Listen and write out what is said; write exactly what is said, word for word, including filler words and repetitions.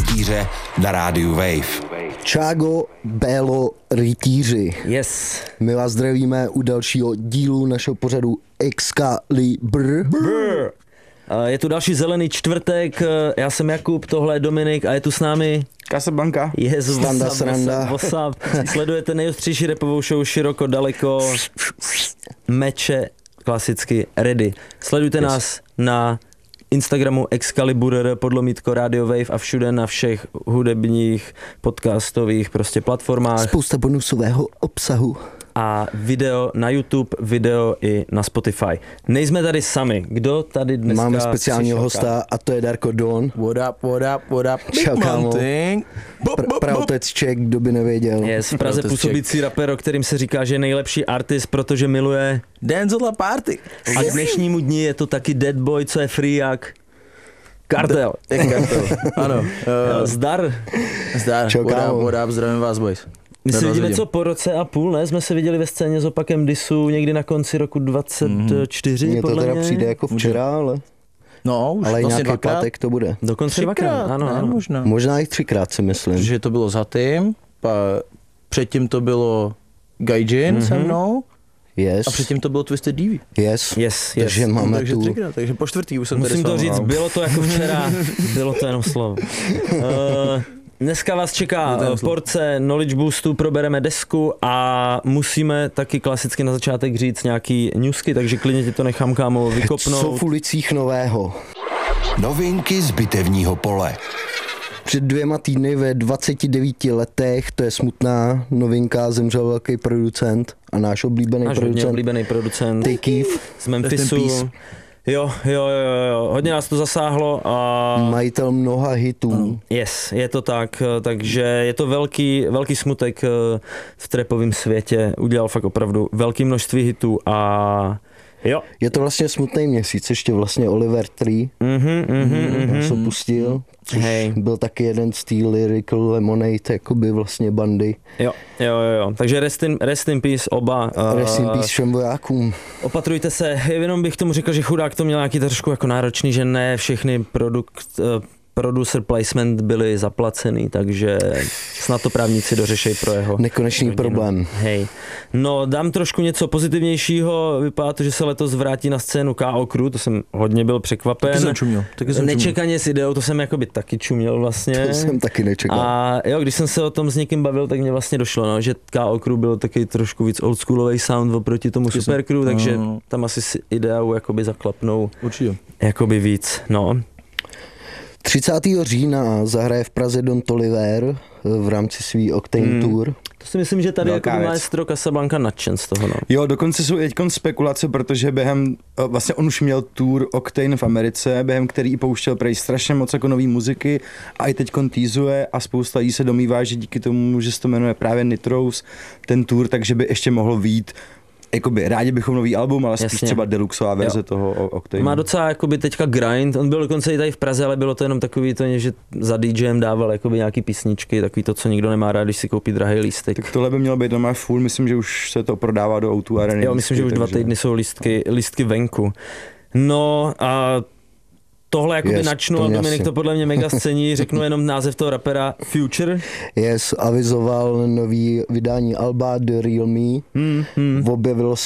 rytíře na rádiu Wave. Čágo, Bélo, rytíři. Yes. My vás zdravíme u dalšího dílu našeho pořadu Excalibur. Brr. Je tu další zelený čtvrtek, já jsem Jakub, tohle je Dominik a je tu s námi Casablanca. Jezu, Standa what's up, sranda. what's up, what's up. Sledujete nejostřejší rapovou show široko, daleko, meče, klasicky ready. Sledujte yes. nás na Instagramu Excalibur, podlomítko Radio Wave a všude na všech hudebních, podcastových prostě platformách. Spousta bonusového obsahu. A video na YouTube, video i na Spotify. Nejsme tady sami. Kdo tady dneska Máme speciálního přišel, hosta a to je Darko Don. What up, what up, what up, Čau, kámo. Pr- Pr- Pravotec Ček, kdo by nevěděl. Je v Praze působící rapper, o kterým se říká, že je nejlepší artist, protože miluje Denzela Party. a k dnešnímu dni je to taky Dead Boy, co je free jak Kartel. Jak kartel. Ano. Uh, Zdar. zdar. Čau, What kámo. up, what up, zdravím vás, boys. My se Rád vás vidíme vidím. co po roce a půl, ne? Jsme se viděli ve scéně s opakem Disu někdy na konci roku dvacet čtyři, Mně to podle teda mě. přijde jako včera, ale, No, už ale vlastně nějaký dvakrát. pátek to bude. Dokonce dvakrát, ano, ne, ano. možná. Možná i třikrát si myslím. Protože to bylo za tým, pa předtím to bylo Gaijin mm-hmm. se mnou Yes, a předtím to bylo Twisted D V. yes. Yes, yes. Takže máme takže tu... třikrát, takže po čtvrtý už jsem Musím tady to s váma. říct, bylo to jako včera, bylo to jenom slovo. Uh, dneska vás čeká uh, porce knowledge boostu, probereme desku a musíme taky klasicky na začátek říct nějaký newsky, takže klidně ti to nechám, kámo, Co vykopnout. v ulicích nového? Novinky z bitevního pole. Před dvěma týdny ve dvaceti devíti letech, to je smutná novinka, zemřel velký producent a náš oblíbený Náš hodně producent oblíbený producent Tay Keef, z Memphisu. peace. Jo, jo, jo, jo, hodně nás to zasáhlo a majitel mnoha hitů. yes, je to tak, takže je to velký, velký smutek v trapovém světě, udělal fakt opravdu velké množství hitů a jo. Je to vlastně smutný měsíc, ještě vlastně Oliver Tree, Mhm, mhm, mhm. co pustil, což Hej. byl taky jeden z té Lyrical Lemonade, jakoby vlastně bandy. Jo, jo, jo, jo. Takže rest in, rest in peace oba. Uh, Rest in peace všem vojákům. Opatrujte se, jenom bych tomu řekl, že chudák to měl nějaký trošku jako náročný, že ne všechny produkt, uh, producer placement byly zaplacený, takže snad to právníci dořešejí pro jeho Nekonečný rodinu. problém. Hej. No, dám trošku něco pozitivnějšího, vypadá to, že se letos vrátí na scénu K O Crew, to jsem hodně byl překvapen. Taky jsem čuměl. Taky jsem čuměl. Nečekaně s ideou, to jsem jakoby taky čuměl vlastně. To jsem taky nečekal. A jo, když jsem se o tom s někým bavil, tak mě vlastně došlo, no, že K O Crew byl taky trošku víc oldschoolový sound oproti tomu Taky Super jsem- Crew, takže no. tam asi si ideou jakoby zaklapnou Určitě. jakoby víc, no. třicátého října zahraje v Praze Don Toliver v rámci svý Octane Hmm. Tour. To si myslím, že tady Velká jako věc. maestro Casablanca nadšen z toho, no. Jo, dokonce jsou teďkon spekulace, protože během, vlastně on už měl tour Octane v Americe, během který i pouštěl prej strašně moc jako nový muziky a i teďkon týzuje a spousta lidí se domývá, že díky tomu, že se to jmenuje právě Nitros, ten tour, takže by ještě mohl vyjít. Jakoby rádi bychom nový album, ale spíš Jasně. třeba deluxová verze Jo. toho O- Octane. Má docela jakoby teďka grind, on byl dokonce i tady v Praze, ale bylo to jenom takový to, že za DJem dával jakoby nějaký písničky, takový to, co nikdo nemá rád, když si koupí drahý lístek. Tak tohle by mělo být normálně full, myslím, že už se to prodává do O dva Areny. Jo, myslím, že už dva takže- týdny jsou lístky, lístky venku. No a tohle jakoby Yes, načnu to a mě Dominik asi. to podle mě mega scéní, řeknu jenom název toho rapera Future. Yes, avizoval nový vydání alba The Real Me. Hmm, hmm. Objevil,